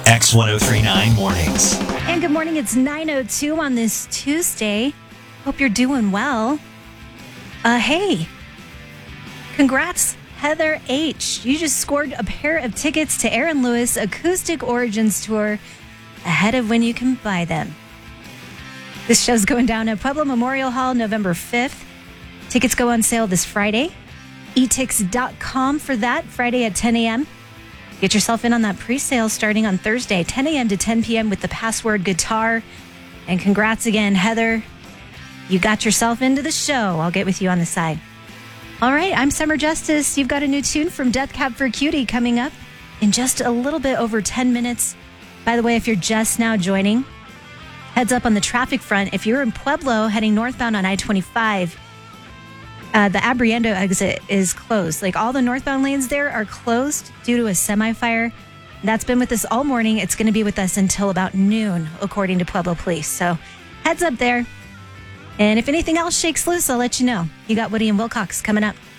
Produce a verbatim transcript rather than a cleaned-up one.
X ten thirty-nine Mornings. And good morning. It's nine oh two on this Tuesday. Hope you're doing well. Uh, hey, congrats, Heather H. You just scored a pair of tickets to Aaron Lewis Acoustic Origins Tour ahead of when you can buy them. This show's going down at Pueblo Memorial Hall November fifth. Tickets go on sale this Friday. e tix dot com for that, Friday at ten a.m. Get yourself in on that pre-sale starting on Thursday, ten a.m. to ten p.m. with the password guitar. And congrats again, Heather. You got yourself into the show. I'll get with you on the side. All right, I'm Summer Justice. You've got a new tune from Death Cab for Cutie coming up in just a little bit over ten minutes. By the way, if you're just now joining, heads up on the traffic front. If you're in Pueblo heading northbound on I twenty-five, Uh, the Abriendo exit is closed. Like all the northbound lanes there are closed due to a semi-fire. That's been with us all morning. It's going to be with us until about noon, according to Pueblo Police. So heads up there. And if anything else shakes loose, I'll let you know. You got Woody and Wilcox coming up.